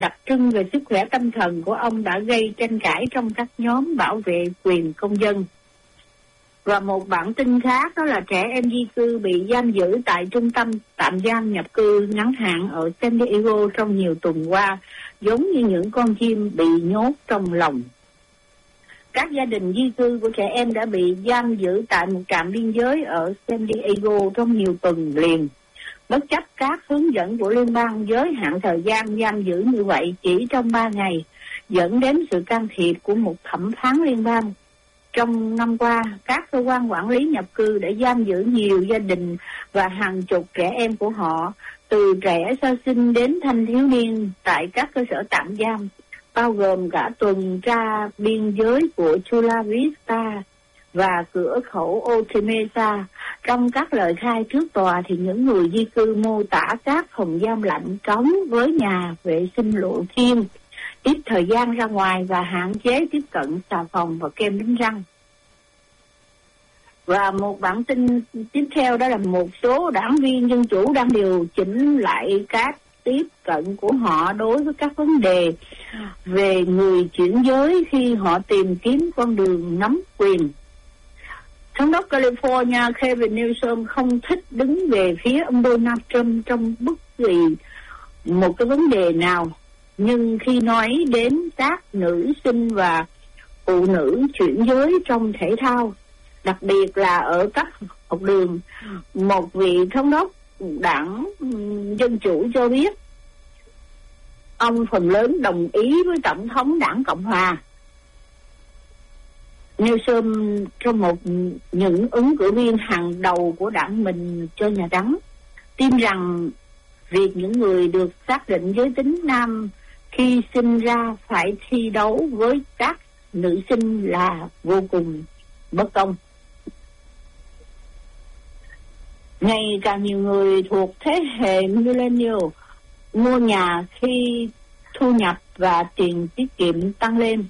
đặc trưng về sức khỏe tâm thần của ông đã gây tranh cãi trong các nhóm bảo vệ quyền công dân. Và một bản tin khác đó là trẻ em di cư bị giam giữ tại trung tâm tạm giam nhập cư ngắn hạn ở San Diego trong nhiều tuần qua, giống như những con chim bị nhốt trong lồng. Các gia đình di cư của trẻ em đã bị giam giữ tại một trạm biên giới ở San Diego trong nhiều tuần liền, bất chấp các hướng dẫn của liên bang giới hạn thời gian giam giữ như vậy chỉ trong 3 ngày, dẫn đến sự can thiệp của một thẩm phán liên bang. Trong năm qua, các cơ quan quản lý nhập cư đã giam giữ nhiều gia đình và hàng chục trẻ em của họ, từ trẻ sơ sinh đến thanh thiếu niên tại các cơ sở tạm giam, bao gồm cả tuần tra biên giới của Chula Vista và cửa khẩu Otemesa. Trong các lời khai trước tòa thì những người di cư mô tả các phòng giam lạnh cống với nhà vệ sinh lộ thiên, ít thời gian ra ngoài và hạn chế tiếp cận xà phòng và kem đánh răng. Và một bản tin tiếp theo đó là một số đảng viên Dân Chủ đang điều chỉnh lại các tiếp cận của họ đối với các vấn đề về người chuyển giới khi họ tìm kiếm con đường nắm quyền. Thống đốc California Gavin Newsom không thích đứng về phía ông Donald Trump trong bất kỳ một cái vấn đề nào, nhưng khi nói đến các nữ sinh và phụ nữ chuyển giới trong thể thao, đặc biệt là ở các học đường, một vị thống đốc đảng Dân Chủ cho biết ông phần lớn đồng ý với Tổng thống đảng Cộng Hòa. Newsom, trong một những ứng cử viên hàng đầu của đảng mình cho Nhà Trắng, tin rằng việc những người được xác định giới tính nam khi sinh ra phải thi đấu với các nữ sinh là vô cùng bất công. Ngày càng nhiều người thuộc thế hệ millennial mua nhà khi thu nhập và tiền tiết kiệm tăng lên.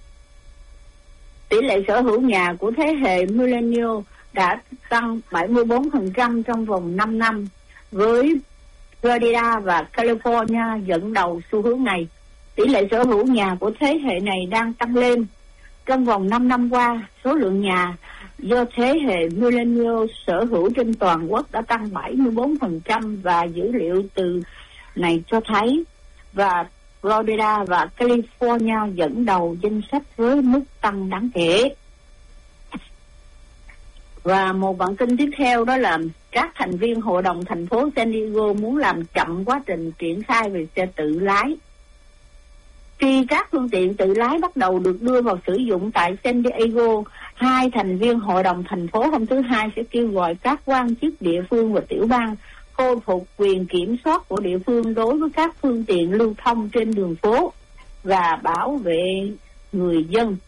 Tỷ lệ sở hữu nhà của thế hệ millennial đã tăng 74% trong vòng 5 năm, với Florida và California dẫn đầu xu hướng này. Tỷ lệ sở hữu nhà của thế hệ này đang tăng lên. Trong vòng 5 năm qua, số lượng nhà do thế hệ millennial sở hữu trên toàn quốc đã tăng 74%, và dữ liệu từ này cho thấy và Florida và California dẫn đầu danh sách với mức tăng đáng kể. Và một bản tin tiếp theo đó là các thành viên hội đồng thành phố San Diego muốn làm chậm quá trình triển khai về xe tự lái. Khi các phương tiện tự lái bắt đầu được đưa vào sử dụng tại San Diego, 2 thành viên hội đồng thành phố hôm thứ Hai sẽ kêu gọi các quan chức địa phương và tiểu bang khôi phục quyền kiểm soát của địa phương đối với các phương tiện lưu thông trên đường phố và bảo vệ người dân.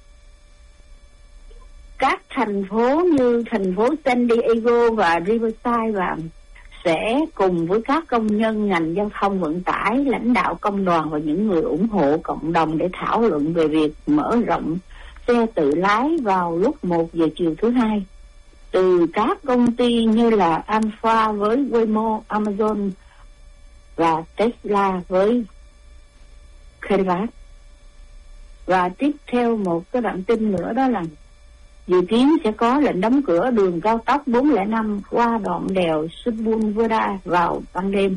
Các thành phố như thành phố San Diego và Riverside và sẽ cùng với các công nhân ngành giao thông vận tải, lãnh đạo công đoàn và những người ủng hộ cộng đồng để thảo luận về việc mở rộng xe tự lái vào lúc 1 giờ chiều thứ Hai. Từ các công ty như là Alpha với Waymo, Amazon và Tesla với Cadillac. Và tiếp theo một cái bản tin nữa đó là dự kiến sẽ có lệnh đóng cửa đường cao tốc 405 qua đoạn đèo Sepulveda vào ban đêm.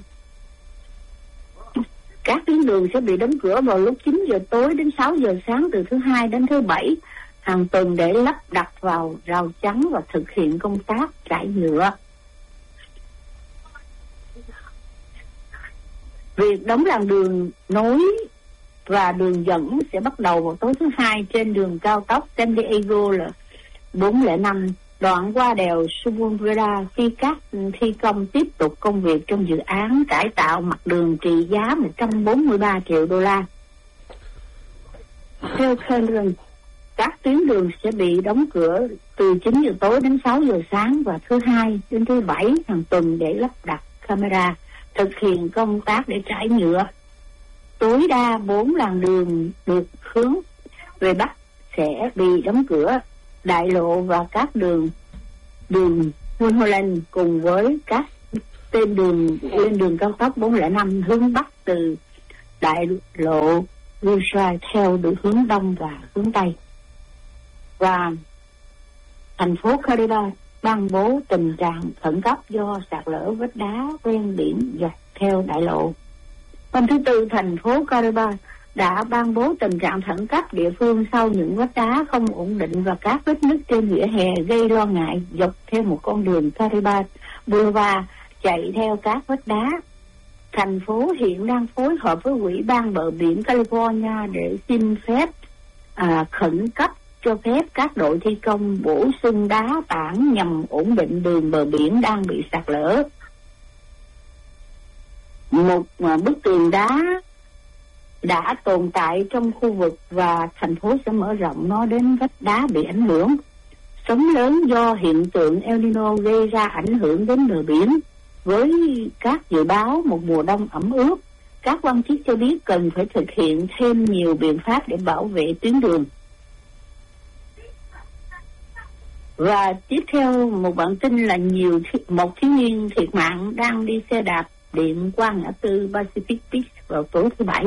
Các tuyến đường sẽ bị đóng cửa vào lúc 9 giờ tối đến 6 giờ sáng từ thứ Hai đến thứ Bảy hàng tuần để lắp đặt vào rào chắn và thực hiện công tác trải nhựa. Việc đóng làn đường nối và đường dẫn sẽ bắt đầu vào tối thứ Hai trên đường cao tốc San Diego là 405 đoạn qua đèo Sepulveda, khi các thi công tiếp tục công việc trong dự án cải tạo mặt đường trị giá 143 triệu đô la. Theo Cameron, các tuyến đường sẽ bị đóng cửa từ 9 giờ tối đến 6 giờ sáng và thứ Hai đến thứ Bảy hàng tuần để lắp đặt camera, thực hiện công tác để trải nhựa. Tối đa 4 làn đường được hướng về Bắc sẽ bị đóng cửa. Đại lộ và các đường Mulholland cùng với các tên đường lên đường cao tốc 405 hướng Bắc từ đại lộ Israel theo hướng đông và hướng tây. Và thành phố Kariba ban bố tình trạng khẩn cấp do sạt lở vách đá ven biển dọc theo đại lộ. Hôm thứ Tư, thành phố Kariba đã ban bố tình trạng khẩn cấp địa phương sau những vách đá không ổn định và các vết nứt trên vỉa hè gây lo ngại dọc theo một con đường Kariba Boulevard chạy theo các vách đá. Thành phố hiện đang phối hợp với Ủy ban bờ biển California để xin phép khẩn cấp cho phép các đội thi công bổ sung đá tảng nhằm ổn định đường bờ biển đang bị sạt lở. Một bức tường đá đã tồn tại trong khu vực và thành phố sẽ mở rộng nó đến vách đá bị ảnh hưởng. Sóng lớn do hiện tượng El Nino gây ra ảnh hưởng đến bờ biển. Với các dự báo một mùa đông ẩm ướt, các quan chức cho biết cần phải thực hiện thêm nhiều biện pháp để bảo vệ tuyến đường. Và tiếp theo một bản tin là một thiếu niên thiệt mạng đang đi xe đạp điện qua ngã tư Pacific Beach vào tối thứ Bảy.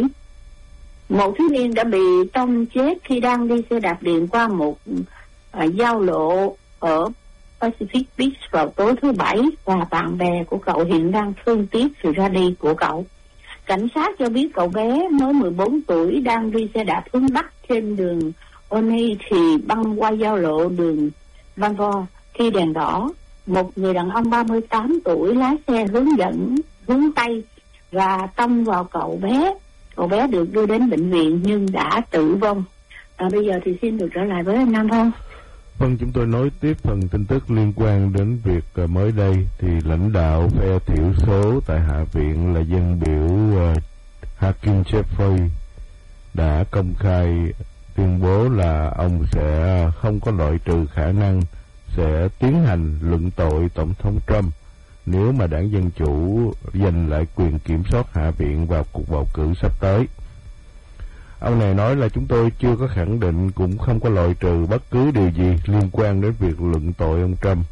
Một thiếu niên đã bị tông chết khi đang đi xe đạp điện qua một giao lộ ở Pacific Beach vào tối thứ Bảy, và bạn bè của cậu hiện đang thương tiếc sự ra đi của cậu. Cảnh sát cho biết cậu bé mới 14 tuổi đang đi xe đạp hướng Bắc trên đường Oni thì băng qua giao lộ đường Bangor khi đèn đỏ. Một người đàn ông 38 tuổi lái xe hướng Tây và tông vào cậu bé. Cậu bé được đưa đến bệnh viện nhưng đã tử vong. Bây giờ thì xin được trở lại với anh Nam Phong. Vâng, chúng tôi nối tiếp phần tin tức liên quan đến việc mới đây thì lãnh đạo phe thiểu số tại Hạ viện là dân biểu Hakeem Jeffrey đã công khai tuyên bố là ông sẽ không có loại trừ khả năng sẽ tiến hành luận tội Tổng thống Trump nếu mà đảng Dân Chủ giành lại quyền kiểm soát Hạ viện vào cuộc bầu cử sắp tới. Ông này nói là chúng tôi chưa có khẳng định cũng không có loại trừ bất cứ điều gì liên quan đến việc luận tội ông Trump.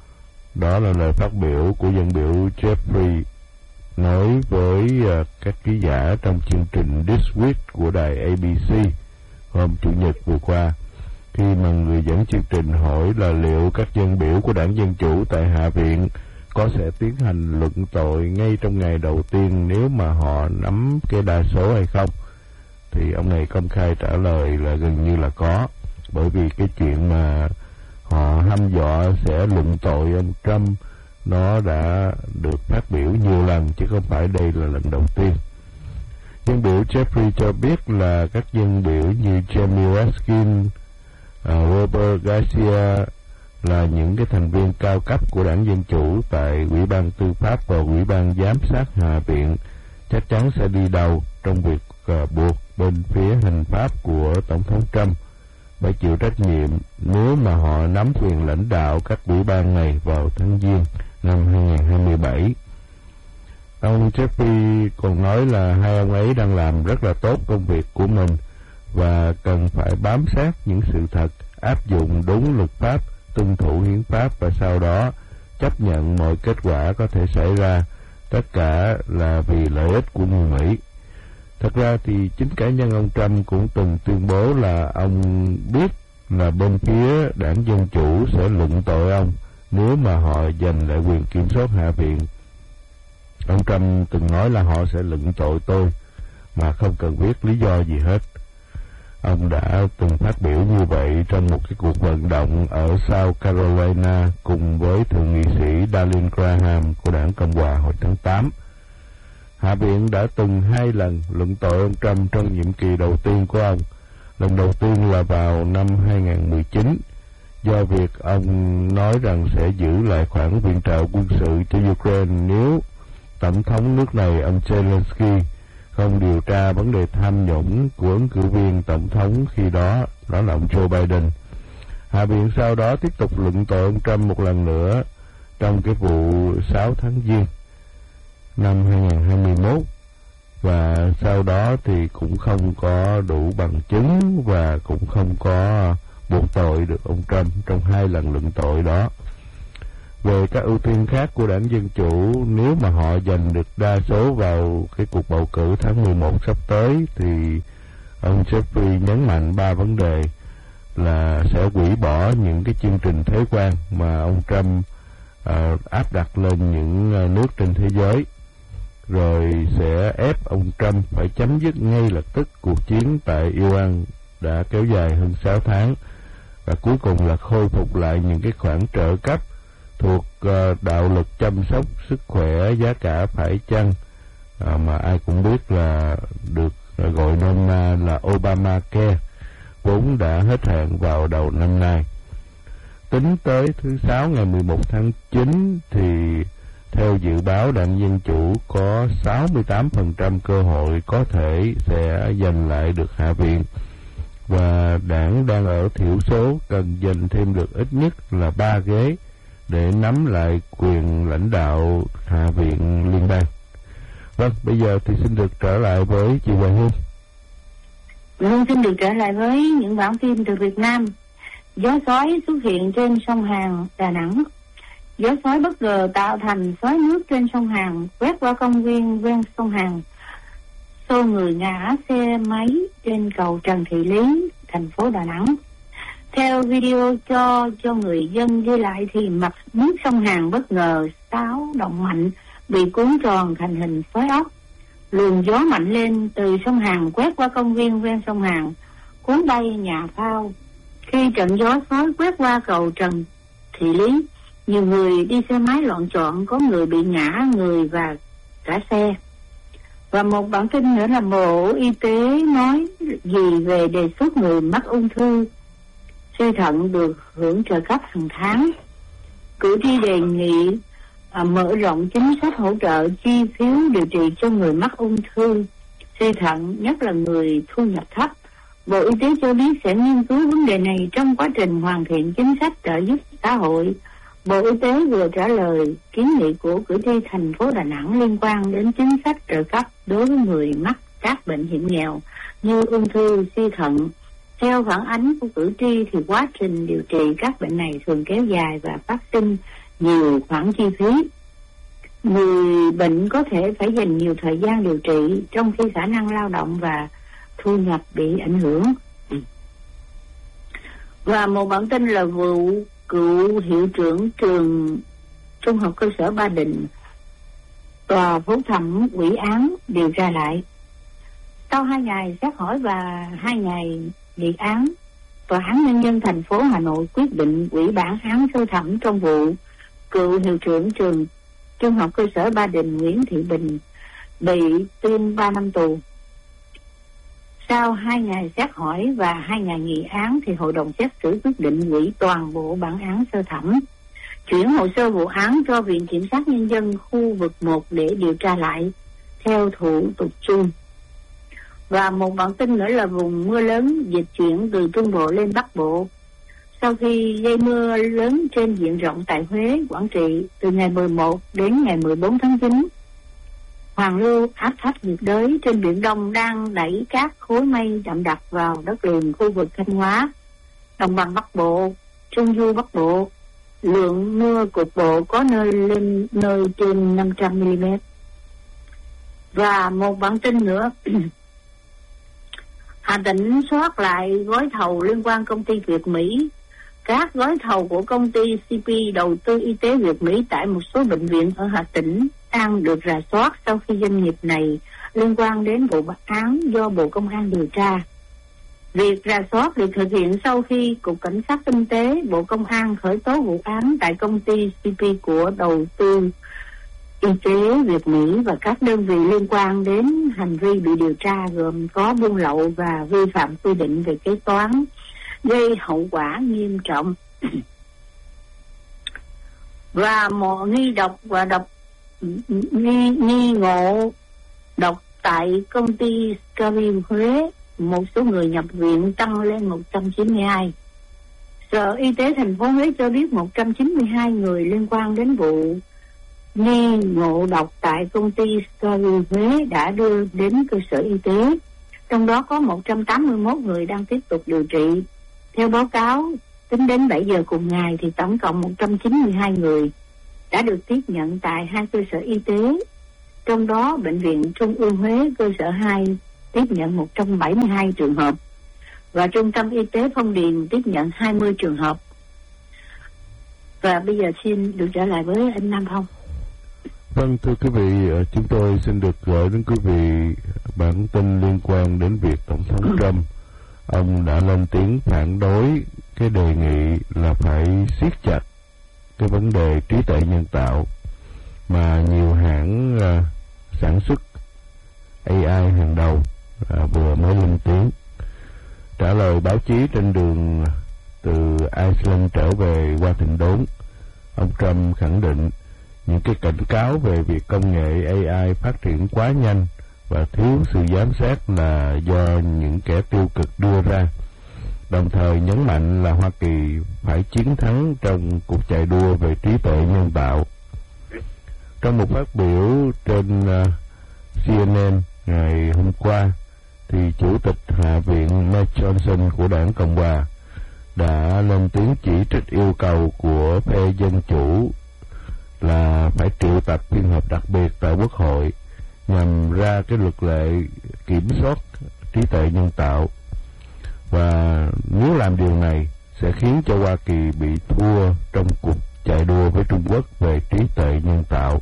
Đó là lời phát biểu của dân biểu Jeffrey nói với các ký giả trong chương trình This Week của đài ABC hôm Chủ nhật vừa qua, khi mà người dẫn chương trình hỏi là liệu các dân biểu của đảng Dân Chủ tại Hạ viện có sẽ tiến hành luận tội ngay trong ngày đầu tiên nếu mà họ nắm cái đa số hay không, thì ông này công khai trả lời là gần như là có, bởi vì cái chuyện mà họ hăm dọa sẽ luận tội ông Trump nó đã được phát biểu nhiều lần chứ không phải đây là lần đầu tiên. Dân biểu Jeffrey cho biết là các dân biểu như Jamie Raskin, Robert Garcia là những cái thành viên cao cấp của đảng Dân Chủ tại Ủy ban Tư pháp và Ủy ban Giám sát Hạ viện chắc chắn sẽ đi đầu trong việc buộc bên phía hành pháp của Tổng thống Trump phải chịu trách nhiệm nếu mà họ nắm quyền lãnh đạo các ủy ban này vào tháng Giêng năm 2027. Ông Jeffrey còn nói là hai ông ấy đang làm rất là tốt công việc của mình và cần phải bám sát những sự thật, áp dụng đúng luật pháp, tuân thủ hiến pháp và sau đó chấp nhận mọi kết quả có thể xảy ra, tất cả là vì lợi ích của người Mỹ. Thật ra thì chính cá nhân ông Trump cũng từng tuyên bố là ông biết là bên phía đảng Dân Chủ sẽ luận tội ông nếu mà họ giành lại quyền kiểm soát Hạ viện. Ông Trump từng nói là họ sẽ luận tội tôi mà không cần biết lý do gì hết. Ông đã từng phát biểu như vậy trong một cái cuộc vận động ở South Carolina cùng với thượng nghị sĩ Darlene Graham của đảng Cộng hòa hồi tháng 8. Hạ viện đã từng 2 lần luận tội ông Trump trong nhiệm kỳ đầu tiên của ông. Lần đầu tiên là vào năm 2019 do việc ông nói rằng sẽ giữ lại khoản viện trợ quân sự cho Ukraine nếu tổng thống nước này ông Zelensky không điều tra vấn đề tham nhũng của ứng cử viên tổng thống khi đó là ông Joe Biden. Hạ viện sau đó tiếp tục luận tội ông Trump một lần nữa trong cái vụ 6 tháng Giêng năm 2021 và sau đó thì cũng không có đủ bằng chứng và cũng không có buộc tội được ông Trump trong 2 lần luận tội đó. Về các ưu tiên khác của đảng Dân Chủ, nếu mà họ giành được đa số vào cái cuộc bầu cử tháng 11 sắp tới, thì ông Jeffrey nhấn mạnh 3 vấn đề là sẽ hủy bỏ những cái chương trình thuế quan mà ông Trump áp đặt lên những nước trên thế giới, rồi sẽ ép ông Trump phải chấm dứt ngay lập tức cuộc chiến tại Iran đã kéo dài hơn 6 tháng, và cuối cùng là khôi phục lại những cái khoản trợ cấp thuộc đạo luật chăm sóc sức khỏe giá cả phải chăng, mà ai cũng biết là được gọi nôm na là Obamacare, vốn đã hết hạn vào đầu năm nay. Tính tới thứ Sáu ngày 11 tháng 9 thì theo dự báo đảng Dân Chủ có 68% cơ hội có thể sẽ giành lại được Hạ viện, và đảng đang ở thiểu số cần giành thêm được ít nhất là 3 ghế để nắm lại quyền lãnh đạo Hạ viện liên bang. Vâng, bây giờ thì xin được trở lại với chị Hoài Hương. Xin được trở lại với những bản tin từ Việt Nam. Gió xoáy xuất hiện trên sông Hàn, Đà Nẵng. Gió xoáy bất ngờ tạo thành xoáy nước trên sông Hàn, quét qua công viên ven sông Hàn. Xô người ngã xe máy trên cầu Trần Thị Lý, thành phố Đà Nẵng. Theo video cho người dân ghi lại thì mặt nước sông Hàn bất ngờ xáo động mạnh, bị cuốn tròn thành hình xoáy ốc. Luồng gió mạnh lên từ sông Hàn quét qua công viên ven sông Hàn, cuốn bay nhà phao. Khi trận gió xoáy quét qua cầu Trần Thị Lý, nhiều người đi xe máy loạn trọn, có người bị ngã người và cả xe. Và một bản tin nữa là Bộ Y tế nói gì về đề xuất người mắc ung thư suy thận được hưởng trợ cấp hàng tháng. Cử tri đề nghị mở rộng chính sách hỗ trợ chi phiếu điều trị cho người mắc ung thư suy thận, nhất là người thu nhập thấp. Bộ Y tế cho biết sẽ nghiên cứu vấn đề này trong quá trình hoàn thiện chính sách trợ giúp xã hội. Bộ Y tế vừa trả lời kiến nghị của cử tri thành phố Đà Nẵng liên quan đến chính sách trợ cấp đối với người mắc các bệnh hiểm nghèo như ung thư, suy thận. Theo phản ánh của cử tri thì quá trình điều trị các bệnh này thường kéo dài và phát sinh nhiều khoản chi phí. Người bệnh có thể phải dành nhiều thời gian điều trị, trong khi khả năng lao động và thu nhập bị ảnh hưởng. Và một bản tin là vụ cựu hiệu trưởng trường Trung học cơ sở Ba Đình, tòa phúc thẩm hủy án điều tra lại. Sau 2 ngày xét hỏi và 2 ngày nghị án, Tòa án Nhân dân thành phố Hà Nội quyết định hủy bản án sơ thẩm trong vụ cựu hiệu trưởng trường Trung học cơ sở Ba Đình Nguyễn Thị Bình bị tuyên 3 năm tù. Sau 2 ngày xét hỏi và 2 ngày nghị án thì hội đồng xét xử quyết định hủy toàn bộ bản án sơ thẩm, chuyển hồ sơ vụ án cho Viện Kiểm sát Nhân dân khu vực 1 để điều tra lại theo thủ tục chung. Và một bản tin nữa là vùng mưa lớn dịch chuyển từ Trung Bộ lên Bắc Bộ. Sau khi gây mưa lớn trên diện rộng tại Huế, Quảng Trị từ ngày 11 đến ngày 14 tháng 9, hoàn lưu áp thấp nhiệt đới trên Biển Đông đang đẩy các khối mây đậm đặc vào đất liền khu vực Thanh Hóa, đồng bằng Bắc Bộ, Trung Du Bắc Bộ. Lượng mưa cục bộ có nơi trên 500 mm. Và một bản tin nữa, Hà Tĩnh soát lại gói thầu liên quan công ty Việt Mỹ. Các gói thầu của công ty CP đầu tư y tế Việt Mỹ tại một số bệnh viện ở Hà Tĩnh đang được rà soát sau khi doanh nghiệp này liên quan đến vụ án do Bộ Công an điều tra. Việc rà soát được thực hiện sau khi Cục Cảnh sát Kinh tế Bộ Công an khởi tố vụ án tại công ty CP của đầu tư y tế Việt Mỹ và các đơn vị liên quan đến hành vi bị điều tra gồm có buôn lậu và vi phạm quy định về kế toán gây hậu quả nghiêm trọng. Và một nghi ngộ độc tại công ty Scavi Huế, một số người nhập viện tăng lên 192. Sở Y tế thành phố Huế cho biết 192 người liên quan đến vụ nghi ngộ độc tại công ty Scavi Huế đã đưa đến cơ sở y tế, trong đó có 181 người đang tiếp tục điều trị. Theo báo cáo, tính đến 7 giờ cùng ngày thì tổng cộng 192 người đã được tiếp nhận tại 2 cơ sở y tế. Trong đó, Bệnh viện Trung ương Huế cơ sở 2 tiếp nhận 172 trường hợp và Trung tâm Y tế Phong Điền tiếp nhận 20 trường hợp. Và bây giờ xin được trở lại với anh Nam Phong. Vâng, thưa quý vị, chúng tôi xin được gửi đến quý vị bản tin liên quan đến việc Tổng thống Trump, ông đã lên tiếng phản đối cái đề nghị là phải siết chặt cái vấn đề trí tuệ nhân tạo mà nhiều hãng sản xuất AI hàng đầu vừa mới lên tiếng. Trả lời báo chí trên đường từ Iceland trở về Washington, ông Trump khẳng định những cái cảnh cáo về việc công nghệ AI phát triển quá nhanh và thiếu sự giám sát là do những kẻ tiêu cực đưa ra, đồng thời nhấn mạnh là Hoa Kỳ phải chiến thắng trong cuộc chạy đua về trí tuệ nhân tạo. Trong một phát biểu trên CNN ngày hôm qua, thì Chủ tịch Hạ viện Mike Johnson của đảng Cộng hòa đã lên tiếng chỉ trích yêu cầu của phe Dân Chủ là phải triệu tập phiên họp đặc biệt tại Quốc hội nhằm ra cái luật lệ kiểm soát trí tuệ nhân tạo, và nếu làm điều này sẽ khiến cho Hoa Kỳ bị thua trong cuộc chạy đua với Trung Quốc về trí tuệ nhân tạo.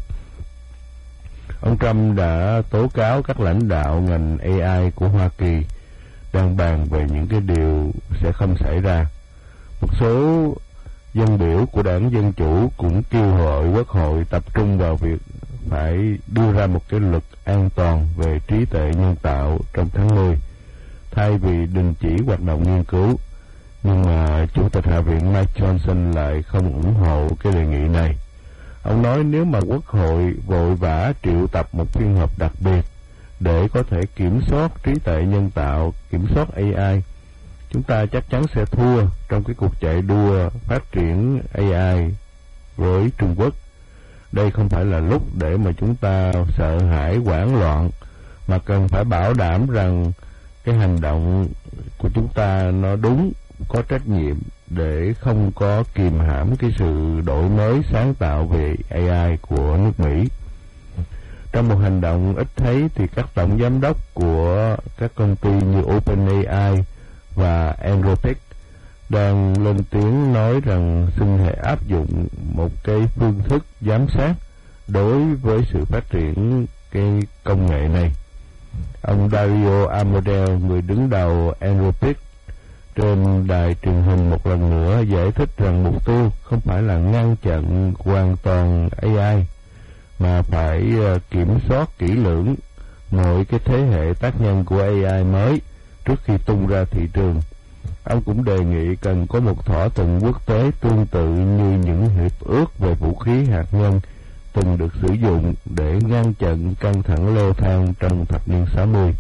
Ông Trump đã tố cáo các lãnh đạo ngành AI của Hoa Kỳ đang bàn về những cái điều sẽ không xảy ra. Một số dân biểu của đảng Dân Chủ cũng kêu gọi Quốc hội tập trung vào việc phải đưa ra một cái luật an toàn về trí tuệ nhân tạo trong tháng 10, thay vì đình chỉ hoạt động nghiên cứu. Nhưng mà Chủ tịch Hạ viện Mike Johnson lại không ủng hộ cái đề nghị này. Ông nói nếu mà Quốc hội vội vã triệu tập một phiên họp đặc biệt để có thể kiểm soát trí tuệ nhân tạo, kiểm soát AI, chúng ta chắc chắn sẽ thua trong cái cuộc chạy đua phát triển AI với Trung Quốc. Đây không phải là lúc để mà chúng ta sợ hãi hoảng loạn, mà cần phải bảo đảm rằng cái hành động của chúng ta nó đúng, có trách nhiệm để không có kìm hãm cái sự đổi mới sáng tạo về AI của nước Mỹ. Trong một hành động ít thấy thì các tổng giám đốc của các công ty như OpenAI và Anthropic đang lên tiếng nói rằng xin hãy áp dụng một cái phương thức giám sát đối với sự phát triển cái công nghệ này. Ông Dario Amodeo, người đứng đầu Anthropic, trên đài truyền hình một lần nữa giải thích rằng mục tiêu không phải là ngăn chặn hoàn toàn AI, mà phải kiểm soát kỹ lưỡng mọi cái thế hệ tác nhân của AI mới trước khi tung ra thị trường. Ông cũng đề nghị cần có một thỏa thuận quốc tế tương tự như những hiệp ước về vũ khí hạt nhân từng được sử dụng để ngăn chặn căng thẳng leo thang trong thập niên 60.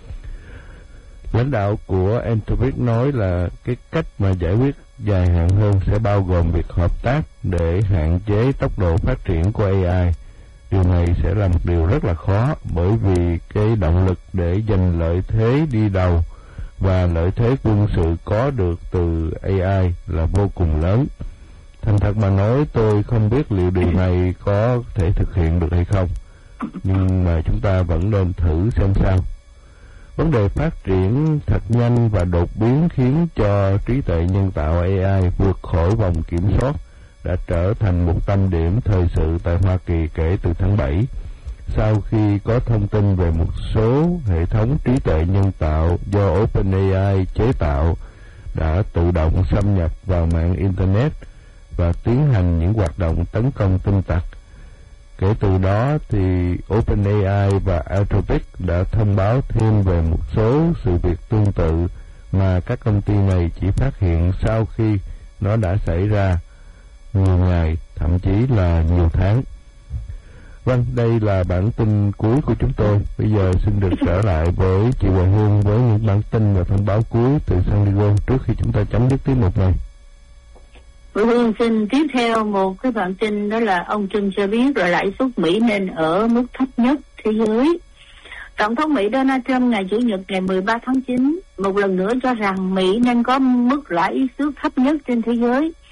Lãnh đạo của Anthropic nói là cái cách mà giải quyết dài hạn hơn sẽ bao gồm việc hợp tác để hạn chế tốc độ phát triển của AI. Điều này sẽ là một điều rất là khó, bởi vì cái động lực để giành lợi thế đi đầu và lợi thế quân sự có được từ AI là vô cùng lớn. Thành thật mà nói, tôi không biết liệu điều này có thể thực hiện được hay không, nhưng mà chúng ta vẫn nên thử xem sao. Vấn đề phát triển thật nhanh và đột biến khiến cho trí tuệ nhân tạo AI vượt khỏi vòng kiểm soát đã trở thành một tâm điểm thời sự tại Hoa Kỳ kể từ tháng 7, sau khi có thông tin về một số hệ thống trí tuệ nhân tạo do OpenAI chế tạo đã tự động xâm nhập vào mạng Internet và tiến hành những hoạt động tấn công tin tặc. Kể từ đó thì OpenAI và Anthropic đã thông báo thêm về một số sự việc tương tự mà các công ty này chỉ phát hiện sau khi nó đã xảy ra nhiều ngày, thậm chí là nhiều tháng. Vâng, đây là bản tin cuối của chúng tôi. Bây giờ xin được trở lại với chị Hoàng Hương với những bản tin và thông báo cuối từ San Diego trước khi chúng ta chấm dứt tiết mục này. Hương xin tiếp theo một cái bản tin, đó là ông Trump cho biết là lãi suất Mỹ nên ở mức thấp nhất thế giới. Tổng thống Mỹ Donald Trump ngày Chủ nhật ngày 13 tháng 9 một lần nữa cho rằng Mỹ nên có mức lãi suất thấp nhất trên thế giới.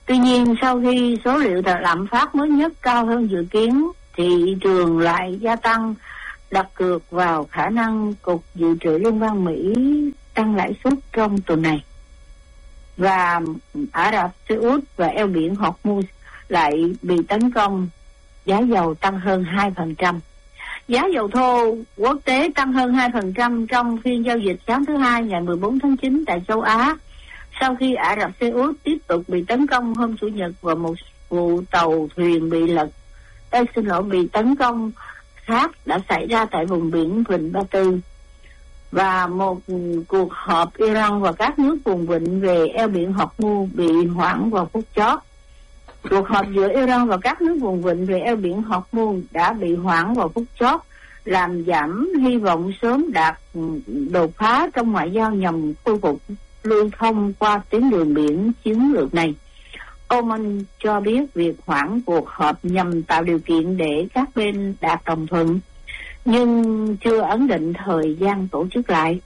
Tuy nhiên, sau khi số liệu lạm phát mới nhất cao hơn dự kiến, thị trường lại gia tăng, đặt cược vào khả năng Cục Dự trữ Liên bang Mỹ tăng lãi suất trong tuần này. Và Ả Rập Xê Út và eo biển Hormuz lại bị tấn công, giá dầu tăng hơn 2%. Giá dầu thô quốc tế tăng hơn 2% trong phiên giao dịch sáng thứ Hai ngày 14 tháng 9 tại châu Á, sau khi Ả Rập Xê Út tiếp tục bị tấn công hôm Chủ nhật và một vụ tàu thuyền bị tấn công khác đã xảy ra tại vùng biển Vịnh Ba Tư. Và một cuộc họp Iran và các nước vùng vịnh về eo biển Hormuz bị hoãn vào phút chót. Cuộc họp giữa Iran và các nước vùng vịnh về eo biển Hormuz đã bị hoãn vào phút chót, làm giảm hy vọng sớm đạt đột phá trong ngoại giao nhằm khôi phục lưu thông qua tuyến đường biển chiến lược này. Oman cho biết việc hoãn cuộc họp nhằm tạo điều kiện để các bên đạt đồng thuận, nhưng chưa ấn định thời gian tổ chức lại.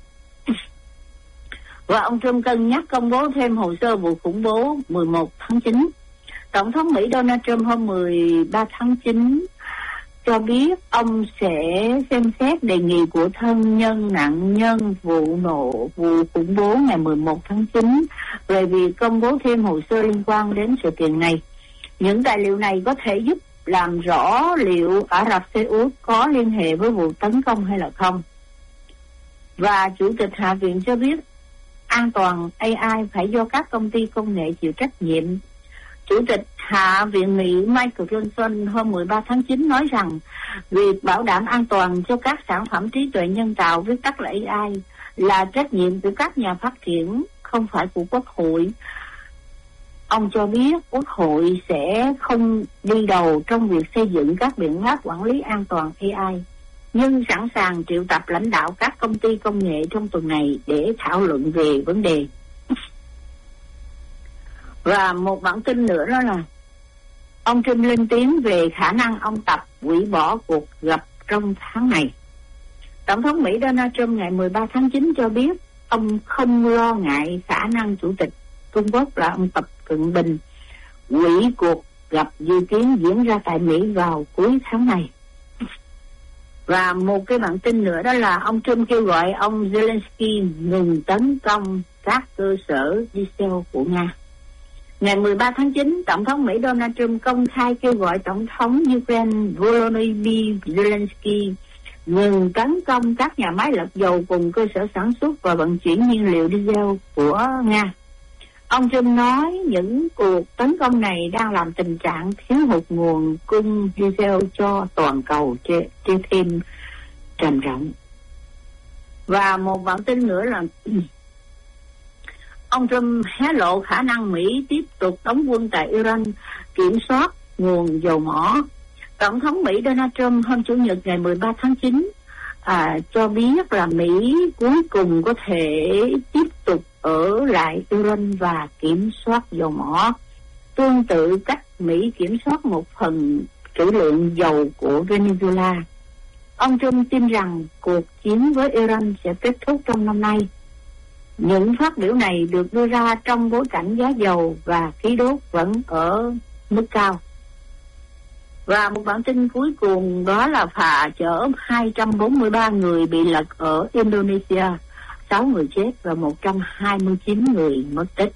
Và ông Trump cân nhắc công bố thêm hồ sơ vụ khủng bố 11 tháng 9. Tổng thống Mỹ Donald Trump hôm 13 tháng 9 cho biết ông sẽ xem xét đề nghị của thân nhân nạn nhân vụ khủng bố ngày 11 tháng 9 về việc công bố thêm hồ sơ liên quan đến sự kiện này. Những tài liệu này có thể giúp làm rõ liệu Ả Rập Xê Út có liên hệ với vụ tấn công hay là không. Và Chủ tịch Hạ viện cho biết an toàn AI phải do các công ty công nghệ chịu trách nhiệm. Chủ tịch Hạ viện Mỹ Michael Johnson hôm 13 tháng 9 nói rằng việc bảo đảm an toàn cho các sản phẩm trí tuệ nhân tạo, viết tắt là AI, là trách nhiệm của các nhà phát triển, không phải của Quốc hội. Ông cho biết Quốc hội sẽ không đi đầu trong việc xây dựng các biện pháp quản lý an toàn AI, nhưng sẵn sàng triệu tập lãnh đạo các công ty công nghệ trong tuần này để thảo luận về vấn đề. Và một bản tin nữa đó là ông Trump lên tiếng về khả năng ông Tập hủy bỏ cuộc gặp trong tháng này. Tổng thống Mỹ Donald Trump ngày 13 tháng 9 cho biết ông không lo ngại khả năng Chủ tịch Trung Quốc là ông Tập Cận Bình hủy cuộc gặp dự kiến diễn ra tại Mỹ vào cuối tháng này. Và một cái bản tin nữa đó là ông Trump kêu gọi ông Zelensky ngừng tấn công các cơ sở diesel của Nga. Ngày 13 tháng 9, Tổng thống Mỹ Donald Trump công khai kêu gọi Tổng thống Ukraine Volodymyr Zelensky ngừng tấn công các nhà máy lọc dầu cùng cơ sở sản xuất và vận chuyển nhiên liệu diesel của Nga. Ông Trump nói những cuộc tấn công này đang làm tình trạng thiếu hụt nguồn cung diesel cho toàn cầu thêm trầm trọng. Và một bản tin nữa là ông Trump hé lộ khả năng Mỹ tiếp tục đóng quân tại Iran, kiểm soát nguồn dầu mỏ. Tổng thống Mỹ Donald Trump hôm Chủ nhật ngày 13 tháng 9 cho biết là Mỹ cuối cùng có thể tiếp tục ở lại Iran và kiểm soát dầu mỏ, tương tự cách Mỹ kiểm soát một phần trữ lượng dầu của Venezuela. Ông Trump tin rằng cuộc chiến với Iran sẽ kết thúc trong năm nay. Những phát biểu này được đưa ra trong bối cảnh giá dầu và khí đốt vẫn ở mức cao. Và một bản tin cuối cùng đó là phà chở 243 người bị lật ở Indonesia, 6 người chết và 129 người mất tích.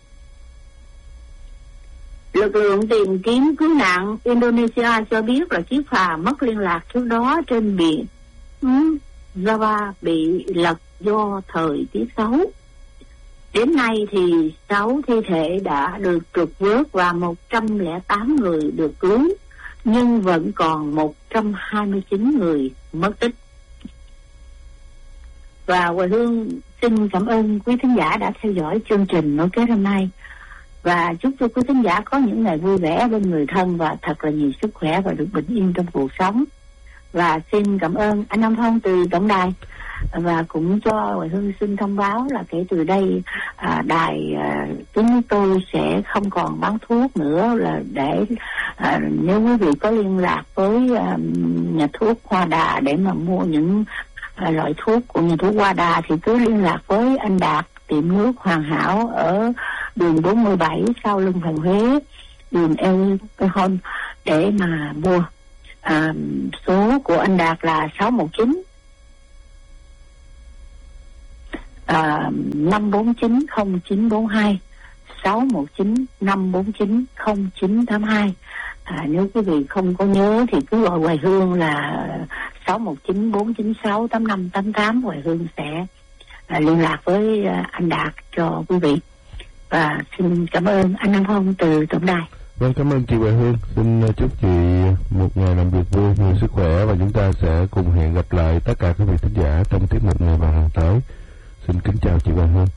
Lực lượng tìm kiếm cứu nạn Indonesia cho biết là chiếc phà mất liên lạc trước đó trên biển Java bị lật do thời tiết xấu. Đến nay thì 6 thi thể đã được trục vớt và 108 người được cứu, nhưng vẫn còn 129 người mất tích. Và Hoài Hương xin cảm ơn quý thính giả đã theo dõi chương trình Nối Kết hôm nay. Và chúc cho quý thính giả có những ngày vui vẻ bên người thân và thật là nhiều sức khỏe và được bình yên trong cuộc sống. Và xin cảm ơn anh Nam Thông từ tổng đài. Và cũng cho Hoài Hương xin thông báo là kể từ đây đài chúng tôi sẽ không còn bán thuốc nữa, là để nếu quý vị có liên lạc với nhà thuốc Hoa Đà để mà mua những loại thuốc của nhà thuốc Hoa Đà thì cứ liên lạc với anh Đạt tiệm nước Hoàn Hảo ở đường 47 sau lưng thành Huế. đường El Cajon để mà mua. Số của anh Đạt là 619 549 0942, 619 549 0982. Nếu quý vị không có nhớ thì cứ gọi Hoài Hương là 619 496 8588. Hoài Hương sẽ liên lạc với anh Đạt cho quý vị. Và xin cảm ơn anh Nam Phong từ tổng đài. Vâng, cảm ơn chị Hoài Hương. Xin chúc chị một ngày làm việc vui, nhiều sức khỏe, và chúng ta sẽ cùng hẹn gặp lại tất cả quý vị thính giả trong tiết mục Người bạn hàng tới. Xin kính chào chị Hoài Hương.